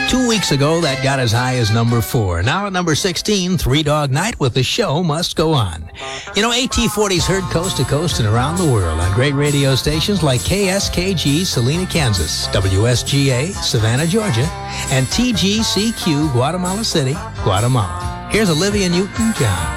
2 weeks ago, that got as high as number 4. Now at number 16, Three Dog Night with The Show Must Go On. You know, AT40's heard coast to coast and around the world on great radio stations like KSKG, Salina, Kansas, WSGA, Savannah, Georgia, and TGCQ, Guatemala City, Guatemala. Here's Olivia Newton-John.